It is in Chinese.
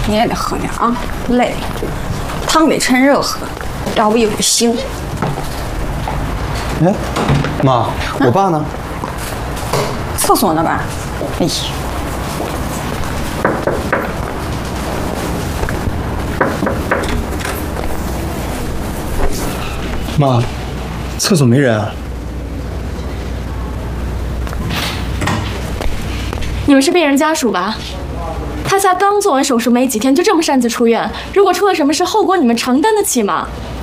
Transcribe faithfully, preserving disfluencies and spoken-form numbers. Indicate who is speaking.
Speaker 1: 你也得喝点啊，累。汤得趁热喝，要不一会儿腥。
Speaker 2: 哎，妈，我爸呢？
Speaker 1: 厕所呢吧？哎呀。
Speaker 2: 妈，厕所没人啊？
Speaker 3: 你们是病人家属吧？他才刚做完手术没几天，就这么擅自出院，如果出了什么事，后果你们承担得起吗？